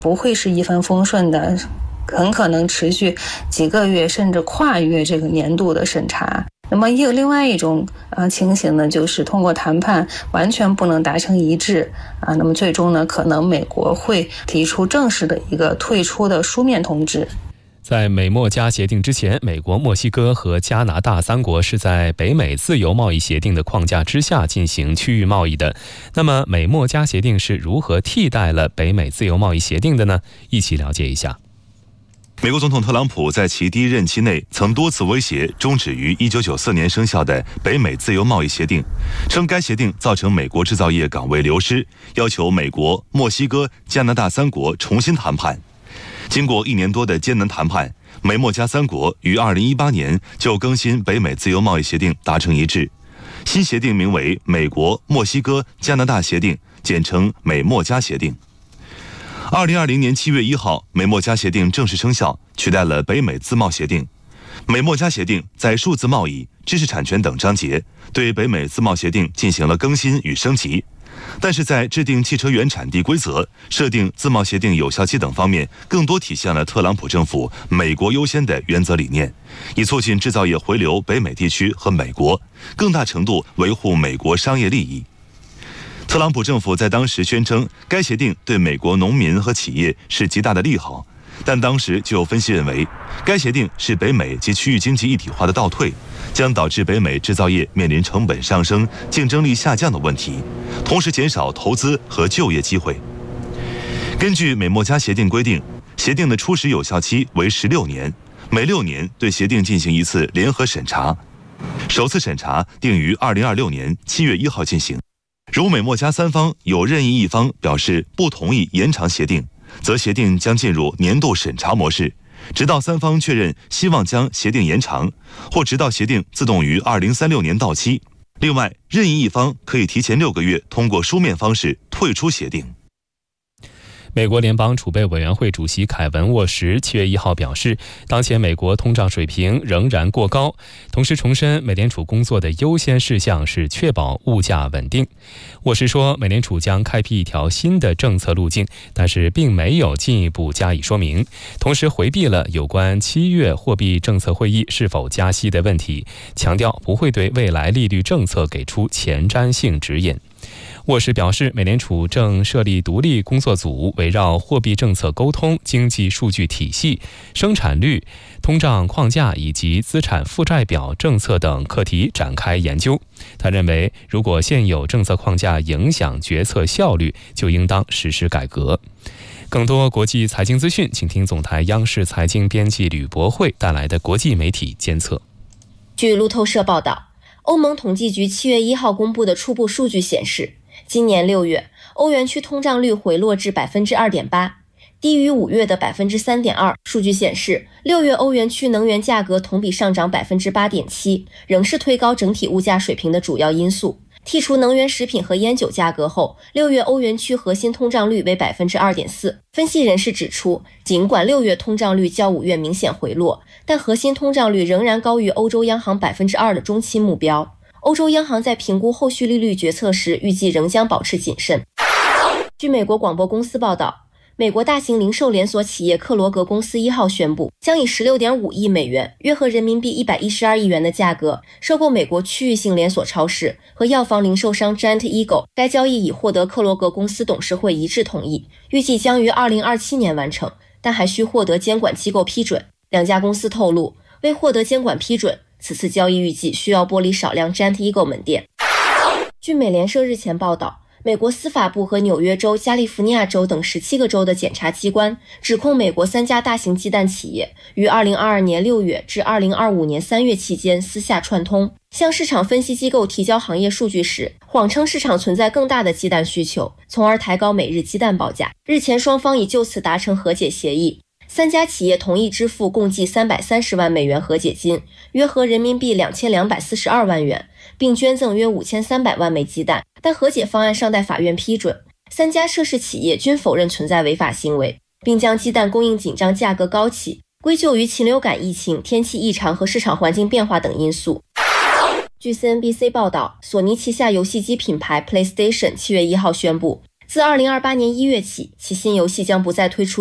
不会是一帆风顺的，很可能持续几个月，甚至跨越这个年度的审查。那么另外一种情形呢，就是通过谈判完全不能达成一致那么最终呢，可能美国会提出正式的一个退出的书面通知。 在美墨加协定之前，美国、墨西哥和加拿大3国是在北美自由贸易协定的框架之下进行区域贸易的。那么美墨加协定是如何替代了北美自由贸易协定的呢？一起了解一下。 美国总统特朗普在其第一任期内曾多次威胁终止于1994年生效的北美自由贸易协定，称该协定造成美国制造业岗位流失，要求美国、墨西哥、加拿大3国重新谈判。经过1年多的艰难谈判，美墨加3国于2018年就更新北美自由贸易协定达成一致。新协定名为美国、墨西哥、加拿大协定，简称美墨加协定。2020年7月1号，美墨加协定正式生效，取代了北美自贸协定。美墨加协定在数字贸易、知识产权等章节对北美自贸协定进行了更新与升级，但是在制定汽车原产地规则、设定自贸协定有效期等方面，更多体现了特朗普政府美国优先的原则理念，以促进制造业回流北美地区和美国，更大程度维护美国商业利益。特朗普政府在当时宣称，该协定对美国农民和企业是极大的利好，但当时就有分析认为，该协定是北美及区域经济一体化的倒退，将导致北美制造业面临成本上升、竞争力下降的问题，同时减少投资和就业机会。根据美墨加协定规定，协定的初始有效期为16年，每6年对协定进行一次联合审查，首次审查定于2026年7月1号进行。如美墨加3方有任意一方表示不同意延长协定，则协定将进入年度审查模式，直到3方确认希望将协定延长，或直到协定自动于2036年到期。另外，任意一方可以提前6个月通过书面方式退出协定。 美国联邦储备委员会主席凯文·沃什7月1号表示，当前美国通胀水平仍然过高，同时重申美联储工作的优先事项是确保物价稳定。沃什说，美联储将开辟一条新的政策路径，但是并没有进一步加以说明，同时回避了有关7月货币政策会议是否加息的问题，强调不会对未来利率政策给出前瞻性指引。沃什表示，美联储正设立独立工作组，围绕货币政策沟通、经济数据体系、生产率、通胀框架以及资产负债表政策等课题展开研究。他认为，如果现有政策框架影响决策效率，就应当实施改革。更多国际财经资讯，请听总台央视财经编辑吕博慧带来的国际媒体监测。 据路透社报道，欧盟统计局7月1号公布的初步数据显示，今年6月，欧元区通胀率回落至 2.8%， 低于5月的 3.2%。数据显示，6月欧元区能源价格同比上涨 8.7%， 仍是推高整体物价水平的主要因素。剔除能源食品和烟酒价格后，6月欧元区核心通胀率为 2.4%。分析人士指出，尽管6月通胀率较5月明显回落，但核心通胀率仍然高于欧洲央行 2% 的中期目标。欧洲央行在评估后续利率决策时，预计仍将保持谨慎。据美国广播公司报道，美国大型零售连锁企业克罗格公司1号宣布，将以 16.5 亿美元，约合人民币112亿元的价格，收购美国区域性连锁超市和药房零售商 Giant Eagle。该交易已获得克罗格公司董事会一致同意，预计将于2027年完成，但还需获得监管机构批准。两家公司透露，为获得监管批准，此次交易预计需要剥离少量 Giant Eagle 门店。据美联社日前报道，美国司法部和纽约州、加利福尼亚州等17个州的检察机关指控美国3家大型鸡蛋企业于2022年6月至2025年3月期间私下串通，向市场分析机构提交行业数据时，谎称市场存在更大的鸡蛋需求，从而抬高每日鸡蛋报价。日前双方已就此达成和解协议，3家企业同意支付共计330万美元和解金，约合人民币2242万元，并捐赠约5300万枚鸡蛋，但和解方案尚待法院批准。3家涉事企业均否认存在违法行为，并将鸡蛋供应紧张、价格高企归咎于禽流感疫情、天气异常和市场环境变化等因素。据 CNBC 报道，索尼旗下游戏机品牌 PlayStation 7月1号宣布， 自2028年1月起，其新游戏将不再推出